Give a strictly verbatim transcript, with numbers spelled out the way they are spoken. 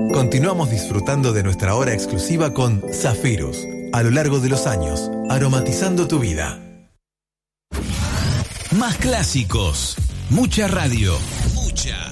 Continuamos disfrutando de nuestra hora exclusiva con Zafirus, a lo largo de los años, aromatizando tu vida. Más clásicos, mucha radio, mucha